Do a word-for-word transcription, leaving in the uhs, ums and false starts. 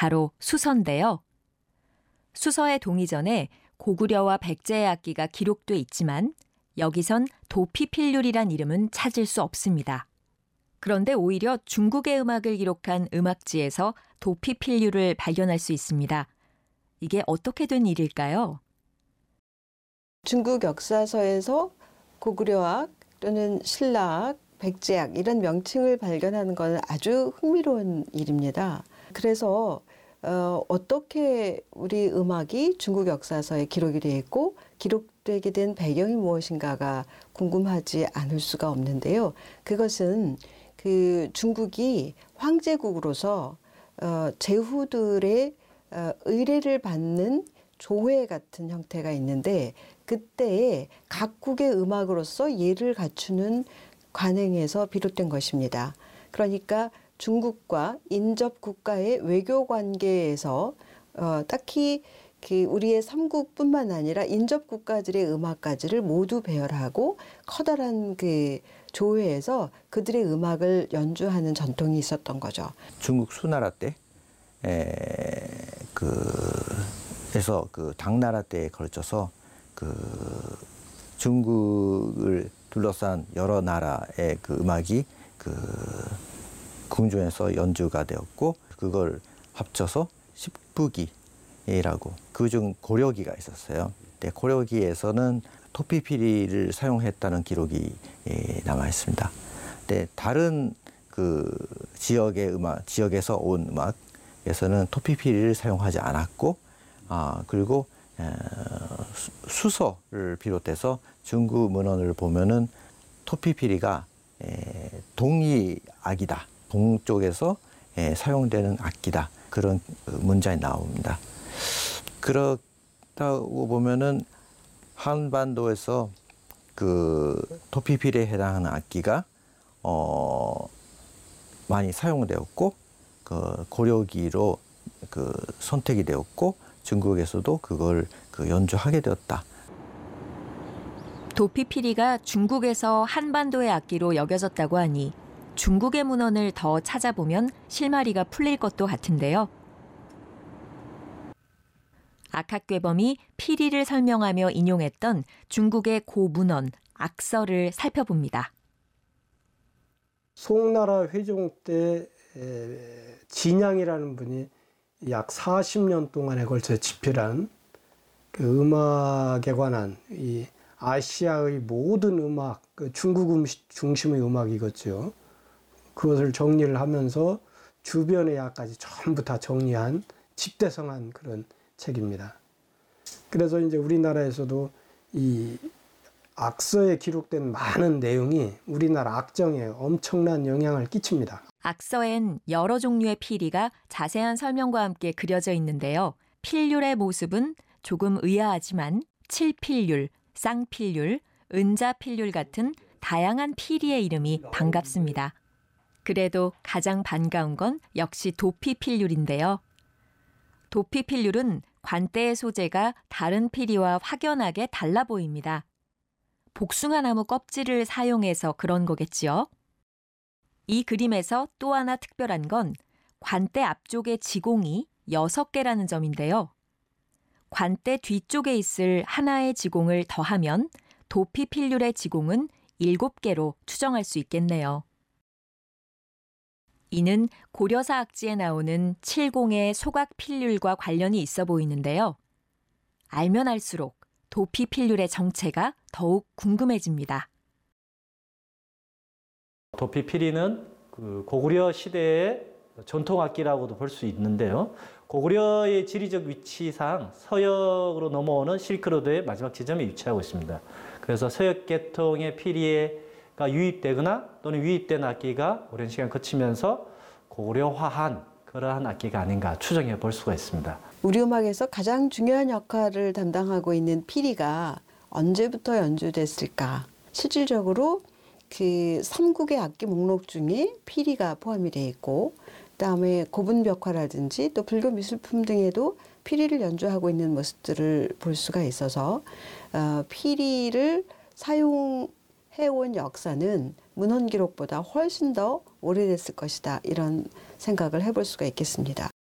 바로 수서인데요. 수서의 동이전에 고구려와 백제의 악기가 기록돼 있지만 여기선 도피필률이란 이름은 찾을 수 없습니다. 그런데 오히려 중국의 음악을 기록한 음악지에서 도피필률을 발견할 수 있습니다. 이게 어떻게 된 일일까요? 중국 역사서에서 고구려악 또는 신라악, 백제악 이런 명칭을 발견하는 건 아주 흥미로운 일입니다. 그래서 어, 어떻게 우리 음악이 중국 역사서에 기록이 되어 있고 기록되게 된 배경이 무엇인가가 궁금하지 않을 수가 없는데요. 그것은 그 중국이 황제국으로서 어, 제후들의 어, 의례를 받는 조회 같은 형태가 있는데 그때에 각국의 음악으로서 예를 갖추는 관행에서 비롯된 것입니다. 그러니까 중국과 인접 국가의 외교 관계에서 어, 딱히 그 우리의 삼국뿐만 아니라 인접 국가들의 음악가지를 모두 배열하고 커다란 그 조회에서 그들의 음악을 연주하는 전통이 있었던 거죠. 중국 수나라 때, 에, 그, 에서 그 당나라 때에 걸쳐서 그 중국을 둘러싼 여러 나라의 그 음악이 그 궁중에서 연주가 되었고 그걸 합쳐서 십부기라고 그중 고려기가 있었어요. 근데 고려기에서는 토피피리를 사용했다는 기록이 남아 있습니다. 근데 다른 그 지역의 음악, 지역에서 온 음악에서는 토피피리를 사용하지 않았고, 아 그리고 에, 수서를 비롯해서 중국 문헌을 보면은 토피피리가 에, 동이악이다. 동쪽에서 에, 사용되는 악기다. 그런 문장이 나옵니다. 그렇다고 보면은 한반도에서 그 토피피리에 해당하는 악기가 어, 많이 사용되었고 그 고려기로 그 선택이 되었고 중국에서도 그걸 그 연주하게 되었다. 도피피리가 중국에서 한반도의 악기로 여겨졌다고 하니 중국의 문헌을 더 찾아보면 실마리가 풀릴 것도 같은데요. 악학괴범이 피리를 설명하며 인용했던 중국의 고문헌 악서를 살펴봅니다. 송나라 회종 때 진양이라는 분이 약 사십 년 동안에 걸쳐 집필한 그 음악에 관한 이 아시아의 모든 음악, 그 중국 음식 중심의 음악이겠죠. 그것을 정리를 하면서 주변의 약까지 전부 다 정리한 집대성한 그런 책입니다. 그래서 이제 우리나라에서도 이 악서에 기록된 많은 내용이 우리나라 악정에 엄청난 영향을 끼칩니다. 악서엔 여러 종류의 피리가 자세한 설명과 함께 그려져 있는데요. 필률의 모습은 조금 의아하지만 칠필률, 쌍필률, 은자필률 같은 다양한 피리의 이름이 반갑습니다. 그래도 가장 반가운 건 역시 도피필률인데요. 도피필률은 관대의 소재가 다른 피리와 확연하게 달라 보입니다. 복숭아나무 껍질을 사용해서 그런 거겠지요. 이 그림에서 또 하나 특별한 건 관대 앞쪽의 지공이 여섯 개라는 점인데요. 관대 뒤쪽에 있을 하나의 지공을 더하면 도피필률의 지공은 일곱 개로 추정할 수 있겠네요. 이는 고려사 악지에 나오는 칠공의 소각필률과 관련이 있어 보이는데요. 알면 알수록 도피필률의 정체가 더욱 궁금해집니다. 도피피리는 그 고구려 시대의 전통악기라고도 볼 수 있는데요. 고구려의 지리적 위치상 서역으로 넘어오는 실크로드의 마지막 지점에 위치하고 있습니다. 그래서 서역 계통의 피리가 유입되거나 또는 유입된 악기가 오랜 시간 거치면서 고구려화한 그러한 악기가 아닌가 추정해 볼 수가 있습니다. 우리 음악에서 가장 중요한 역할을 담당하고 있는 피리가 언제부터 연주됐을까? 실질적으로 그 삼국의 악기 목록 중에 피리가 포함이 되어 있고 그다음에 고분벽화라든지 또 불교 미술품 등에도 피리를 연주하고 있는 모습들을 볼 수가 있어서 어, 피리를 사용해온 역사는 문헌 기록보다 훨씬 더 오래됐을 것이다 이런 생각을 해볼 수가 있겠습니다.